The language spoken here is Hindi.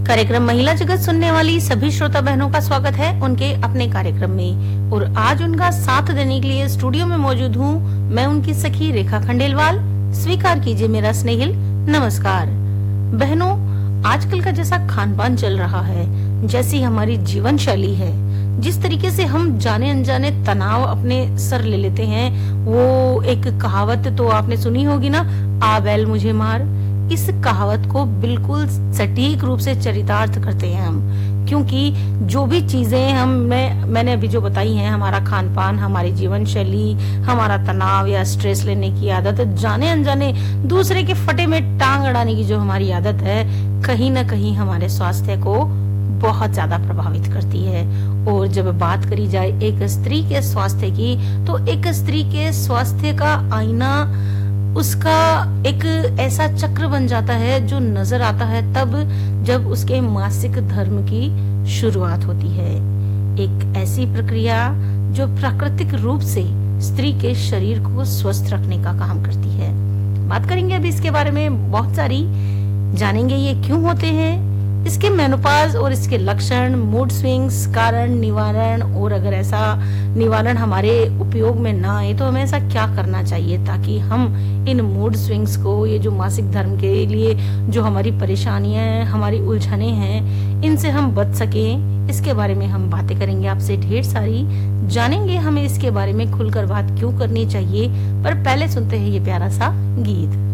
कार्यक्रम महिला जगत सुनने वाली सभी श्रोता बहनों का स्वागत है उनके अपने कार्यक्रम में। और आज उनका साथ देने के लिए स्टूडियो में मौजूद हूँ मैं, उनकी सखी रेखा खंडेलवाल। स्वीकार कीजिए मेरा स्नेहिल नमस्कार। बहनों, आजकल का जैसा खान पान चल रहा है, जैसी हमारी जीवन शैली है, जिस तरीके से हम जाने अनजाने तनाव अपने सर ले लेते हैं, वो एक कहावत तो आपने सुनी होगी ना, आ बैल मुझे मार। इस कहावत को बिल्कुल सटीक रूप से चरितार्थ करते हैं हम, क्योंकि जो भी चीजें मैंने अभी जो बताई हैं, हमारा खान पान, हमारी जीवन शैली, हमारा तनाव या स्ट्रेस लेने की आदत, जाने अनजाने दूसरे के फटे में टांग अड़ाने की जो हमारी आदत है, कहीं ना कहीं हमारे स्वास्थ्य को बहुत ज्यादा प्रभावित करती है। और जब बात करी जाए एक स्त्री के स्वास्थ्य की, तो एक स्त्री के स्वास्थ्य का आईना उसका एक ऐसा चक्र बन जाता है जो नजर आता है तब जब उसके मासिक धर्म की शुरुआत होती है। एक ऐसी प्रक्रिया जो प्राकृतिक रूप से स्त्री के शरीर को स्वस्थ रखने का काम करती है। बात करेंगे अभी इसके बारे में बहुत सारी, जानेंगे ये क्यों होते हैं, इसके मेनोपॉज और इसके लक्षण, मूड स्विंग्स, कारण, निवारण, और अगर ऐसा निवारण हमारे उपयोग में ना आए तो हमें ऐसा क्या करना चाहिए ताकि हम इन मूड स्विंग्स को, ये जो मासिक धर्म के लिए जो हमारी परेशानियां हैं, हमारी उलझने हैं, इनसे हम बच सकें। इसके बारे में हम बातें करेंगे आपसे ढेर सारी, जानेंगे हमें इसके बारे में खुलकर बात क्यों करनी चाहिए। पर पहले सुनते हैं ये प्यारा सा गीत।